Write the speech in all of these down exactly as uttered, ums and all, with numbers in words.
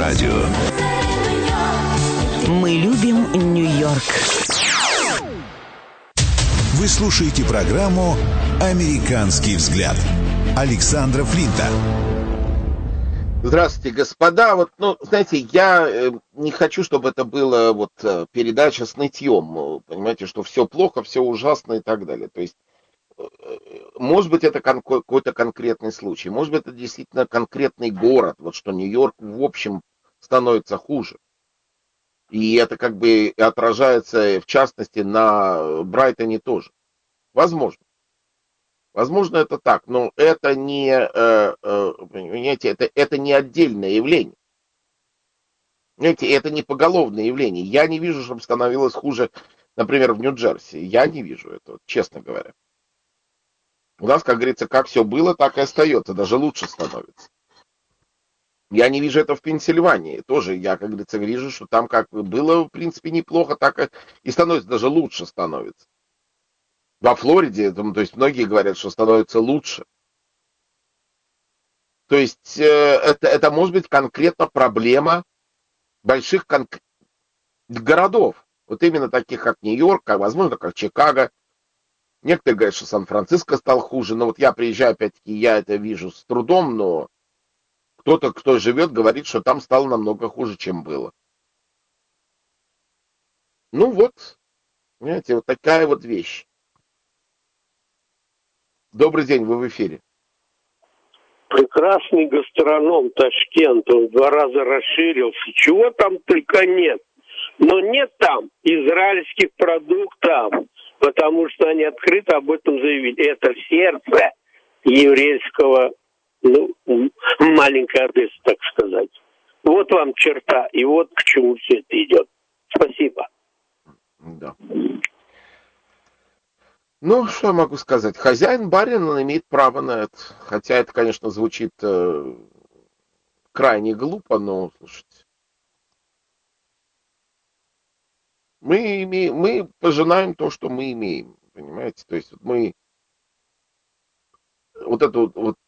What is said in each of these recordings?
радио. Мы любим Нью-Йорк. Вы слушаете программу «Американский взгляд» Александра Флинта. Здравствуйте, господа. Вот, ну, знаете, я э, не хочу, чтобы это была вот э, передача с нытьем. Понимаете, что все плохо, все ужасно и так далее. То есть, э, может быть, это кон- какой-то конкретный случай. Может быть, это действительно конкретный город. Вот что Нью-Йорк, в общем, становится хуже. И это как бы отражается, в частности, на Брайтоне тоже. Возможно. Возможно, это так, но это не, э, э, понимаете, это, это не отдельное явление. Понимаете, это не поголовное явление. Я не вижу, чтобы становилось хуже, например, в Нью-Джерси. Я не вижу этого, честно говоря. У нас, как говорится, как все было, так и остается, даже лучше становится. Я не вижу это в Пенсильвании. Тоже я, как говорится, вижу, что там как было, в принципе, неплохо, так и становится, даже лучше становится. Во Флориде, то есть многие говорят, что становится лучше. То есть э, это, это может быть конкретно проблема больших кон- городов. Вот именно таких, как Нью-Йорк, а возможно, как Чикаго. Некоторые говорят, что Сан-Франциско стал хуже. Но вот я приезжаю, опять-таки, я это вижу с трудом, но кто-то, кто живет, говорит, что там стало намного хуже, чем было. Ну вот, понимаете, вот такая вот вещь. Добрый день, вы в эфире. Прекрасный гастроном Ташкент, он в два раза расширился. Чего там только нет. Но нет там израильских продуктов, потому что они открыто об этом заявили. Это сердце еврейского, ну, маленькой Одессы, так сказать. Вот вам черта, и вот к чему все это идет. Спасибо. Да. Ну, что я могу сказать? Хозяин барин, он имеет право на это. Хотя это, конечно, звучит э, крайне глупо, но, слушайте. Мы, имеем, мы пожинаем то, что мы имеем. Понимаете? То есть мы вот это вот, вот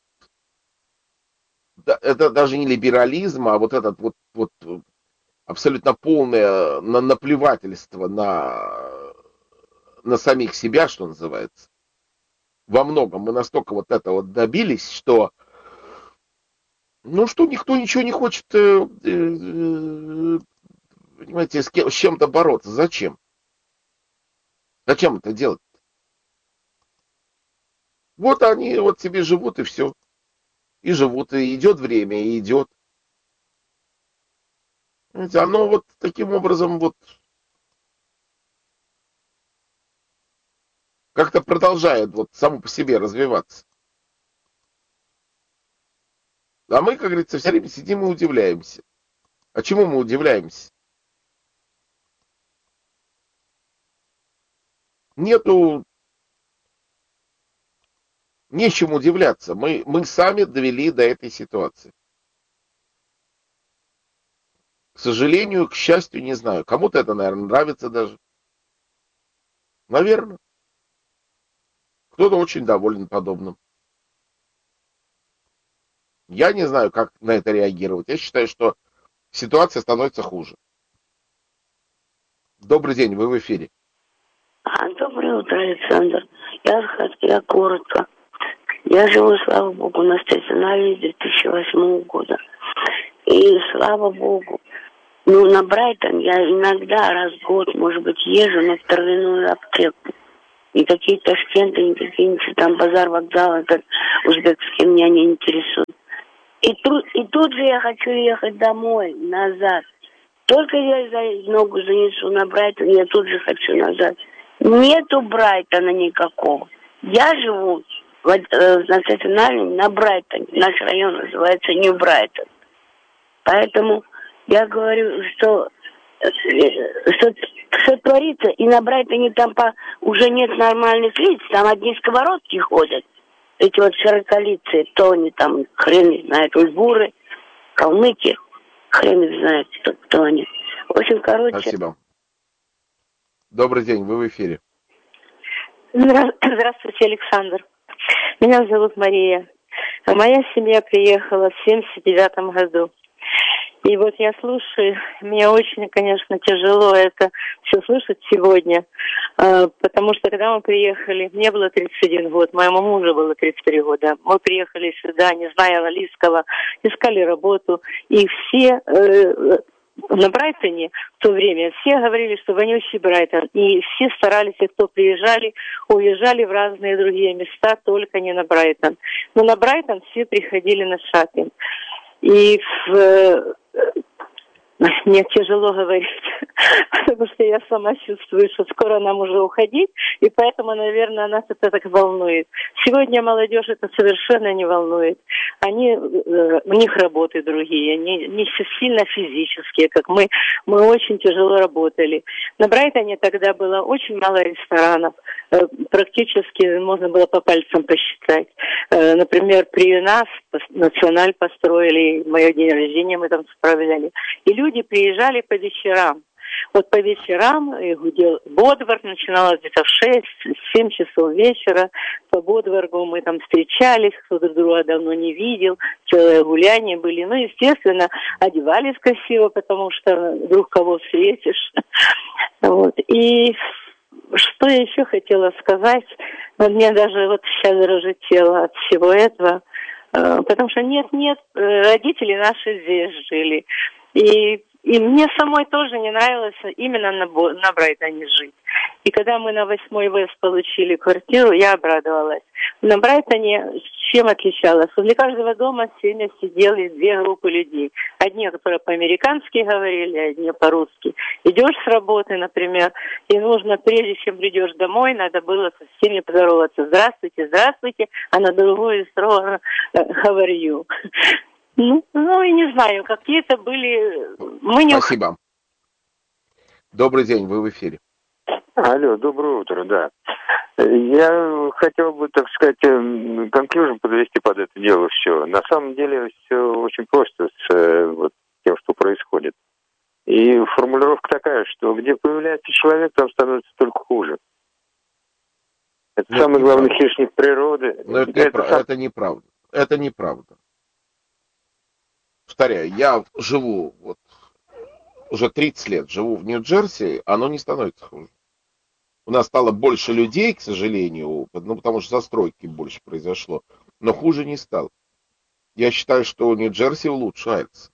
это даже не либерализм, а вот этот вот, вот абсолютно полное наплевательство на, на самих себя, что называется. Во многом мы настолько вот этого вот добились, что ну что никто ничего не хочет, э, э, понимаете, с, кем, с чем-то бороться. Зачем? Зачем это делать? Вот они вот себе живут и все. И живут, и идет время, и идет. Понимаете, оно вот таким образом вот как-то продолжает вот само по себе развиваться. А мы, как говорится, все время сидим и удивляемся. А чему мы удивляемся? Нету, нечем удивляться. Мы, мы сами довели до этой ситуации. К сожалению, к счастью, не знаю. Кому-то это, наверное, нравится даже. Наверное. Кто-то очень доволен подобным. Я не знаю, как на это реагировать. Я считаю, что ситуация становится хуже. Добрый день, вы в эфире. А, доброе утро, Александр. Я, я коротко. Я живу, слава богу, на стационаре с две тысячи восьмого года. И, слава богу, ну, на Брайтон я иногда раз в год, может быть, езжу на травяную аптеку. Никакие Ташкенты, никакие ничего, там базар, вокзал, этот узбекский меня не интересует. И тут, и тут же я хочу ехать домой, назад. Только я за ногу занесу на Брайтон, я тут же хочу назад. Нету Брайтона никакого. Я живу в, э, на стационаре на Брайтоне. Наш район называется Нью-Брайтон. Поэтому я говорю, что, что, что творится. И на Брайтоне там по, уже нет нормальных лиц. Там одни сковородки ходят. Эти вот широколицые, кто они там, хрен не знает, уйгуры, калмыки. Хрен их знает, кто, кто они. В общем, короче... Спасибо. Добрый день, вы в эфире. Здравствуйте, Александр. Меня зовут Мария. Моя семья приехала в семьдесят девятом году. И вот я слушаю, мне очень, конечно, тяжело это все слышать сегодня, потому что когда мы приехали, мне было тридцать один год, моему мужу было тридцать три года, мы приехали сюда, не зная английского, искали работу, и все э, на Брайтоне в то время все говорили, что вонючий Брайтон, и все старались, и кто приезжали, уезжали в разные другие места, только не на Брайтон. Но на Брайтон все приходили на шопинг. И в... мне тяжело говорить, потому что я сама чувствую, что скоро нам уже уходить, и поэтому, наверное, нас это так волнует. Сегодня молодежь это совершенно не волнует. Они, у них работы другие, не, не сильно физические, как мы. Мы очень тяжело работали. На Брайтоне тогда было очень мало ресторанов. Практически можно было по пальцам посчитать. Например, при нас Националь построили, мое день рождения мы там справляли. И люди приезжали по вечерам. Вот по вечерам гудел Бодвард, начиналось где-то в шесть-семь часов вечера. По Бодваргу мы там встречались, кто друг друга давно не видел, целые гуляния были. Ну, естественно, одевались красиво, потому что вдруг кого встретишь. Вот. И что я еще хотела сказать? Мне даже вот сейчас дрожит тело от всего этого. Потому что нет-нет, родители наши здесь жили. И, и мне самой тоже не нравилось именно на, на Брайтоне жить. И когда мы на восьмой Вест получили квартиру, я обрадовалась. На Брайтоне чем отличалось? Возле каждого дома сегодня сидели две группы людей. Одни, которые по-американски говорили, одни по-русски. Идешь с работы, например, и нужно, прежде чем придешь домой, надо было со всеми поздороваться. Здравствуйте, здравствуйте, а на другую сторону how are you? Ну, ну, и не знаю, какие-то были... Мы не... Спасибо. Добрый день, вы в эфире. Алло, доброе утро, да. Я хотел бы, так сказать, конклюжен подвести под это дело все. На самом деле все очень просто с вот, тем, что происходит. И формулировка такая, что где появляется человек, там становится только хуже. Это Но самый это главный неправда. Хищник природы. Но это, это, непра- сам... это неправда. Это неправда. Повторяю, я живу вот уже тридцать лет, живу в Нью-Джерси, оно не становится хуже. У нас стало больше людей, к сожалению, ну, потому что застройки больше произошло, но хуже не стало. Я считаю, что Нью-Джерси улучшается.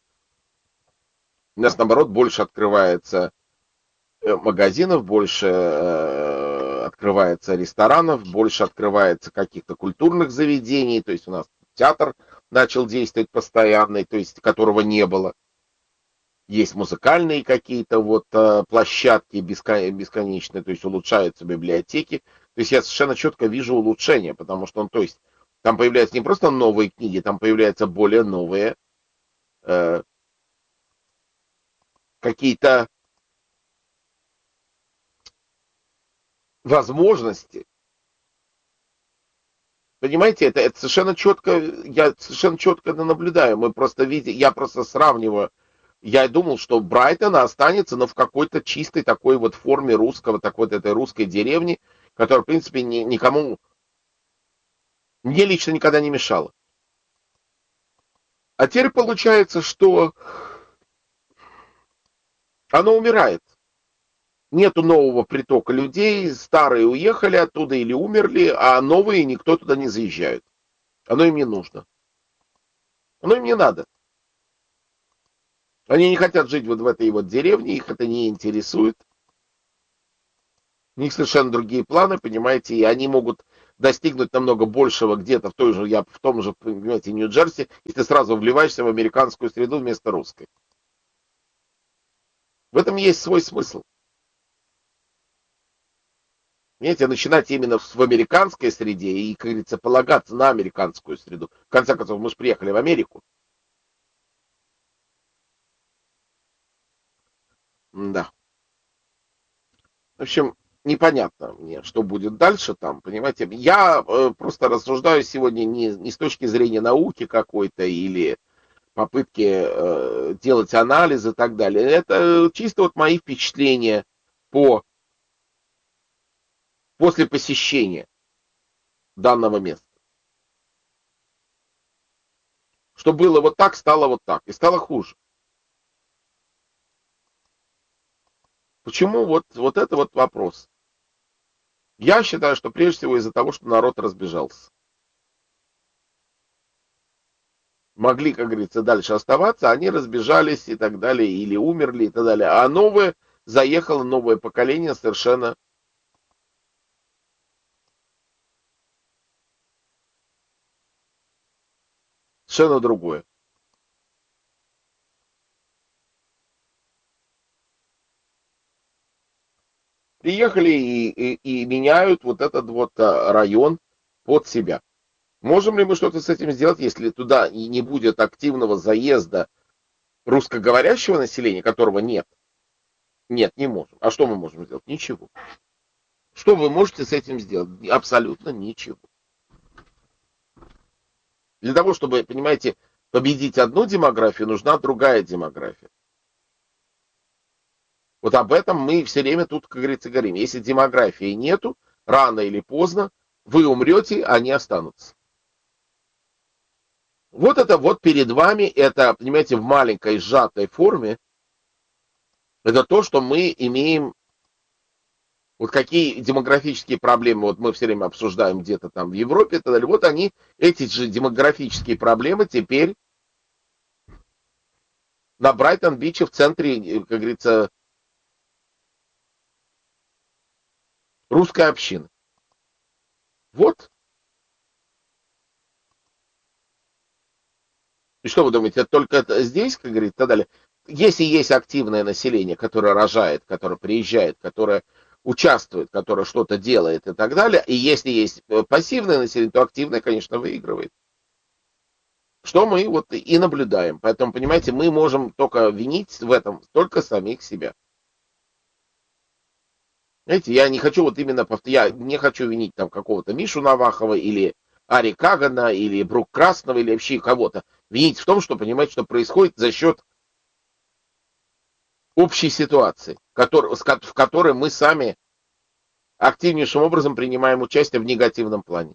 У нас, наоборот, больше открывается магазинов, больше э, открывается ресторанов, больше открывается каких-то культурных заведений, то есть у нас театр начал действовать постоянный, то есть которого не было. Есть музыкальные какие-то вот э, площадки бесконечные, то есть улучшаются библиотеки. То есть я совершенно четко вижу улучшение, потому что он, то есть там появляются не просто новые книги, там появляются более новые э, какие-то возможности. Понимаете, это, это совершенно четко, я совершенно четко это наблюдаю. Мы просто видим, я просто сравниваю. Я думал, что Брайтон останется, но в какой-то чистой такой вот форме русского, такой вот этой русской деревни, которая, в принципе, ни, никому, мне лично никогда не мешала. А теперь получается, что оно умирает. Нету нового притока людей, старые уехали оттуда или умерли, а новые никто туда не заезжает. Оно им не нужно. Оно им не надо. Они не хотят жить вот в этой вот деревне, их это не интересует. У них совершенно другие планы, понимаете, и они могут достигнуть намного большего где-то в той же, я в том же, понимаете, Нью-Джерси, если сразу вливаешься в американскую среду вместо русской. В этом есть свой смысл. Понимаете, начинать именно в американской среде и, как говорится, полагаться на американскую среду. В конце концов, мы же приехали в Америку. Да. В общем, непонятно мне, что будет дальше там, понимаете. Я э, просто рассуждаю сегодня не, не с точки зрения науки какой-то или попытки э, делать анализ и так далее. Это чисто вот мои впечатления по, после посещения данного места. Что было вот так, стало вот так. И стало хуже. Почему? Вот, вот это вот вопрос. Я считаю, что прежде всего из-за того, что народ разбежался. Могли, как говорится, дальше оставаться, они разбежались и так далее, или умерли и так далее. А новое, заехало новое поколение совершенно совершенно другое. Приехали и, и, и меняют вот этот вот район под себя. Можем ли мы что-то с этим сделать, если туда не будет активного заезда русскоговорящего населения, которого нет? Нет, не можем. А что мы можем сделать? Ничего. Что вы можете с этим сделать? Абсолютно ничего. Для того, чтобы, понимаете, победить одну демографию, нужна другая демография. Вот об этом мы все время тут, как говорится, говорим. Если демографии нету, рано или поздно вы умрете, а они останутся. Вот это вот перед вами, это, понимаете, в маленькой сжатой форме, это то, что мы имеем, вот какие демографические проблемы, вот мы все время обсуждаем где-то там в Европе, и так далее. Вот они, эти же демографические проблемы теперь на Брайтон-Биче в центре, как говорится, русской общины. Вот. И что вы думаете, это только это здесь, как говорится, и так далее? Если есть активное население, которое рожает, которое приезжает, которое участвует, которое что-то делает и так далее, и если есть пассивное население, то активное, конечно, выигрывает. Что мы вот и наблюдаем. Поэтому, понимаете, мы можем только винить в этом только самих себя. Знаете, я не хочу вот именно, я не хочу винить там какого-то Мишу Навахова или Ари Кагана или Брук Красного или вообще кого-то. Винить в том, что понимаете, что происходит за счет общей ситуации, в которой мы сами активнейшим образом принимаем участие в негативном плане.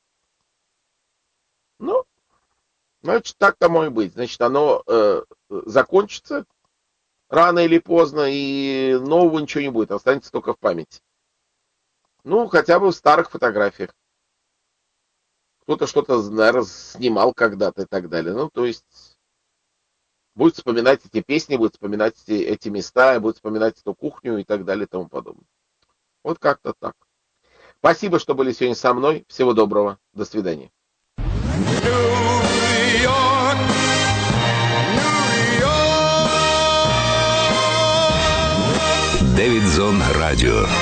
Ну, значит, так тому и быть. Значит, оно э, закончится рано или поздно, и нового ничего не будет, останется только в памяти. Ну, хотя бы в старых фотографиях. Кто-то что-то, наверное, снимал когда-то и так далее. Ну, то есть, будет вспоминать эти песни, будет вспоминать эти, эти места, будет вспоминать эту кухню и так далее и тому подобное. Вот как-то так. Спасибо, что были сегодня со мной. Всего доброго. До свидания. Дэвидсон Радио.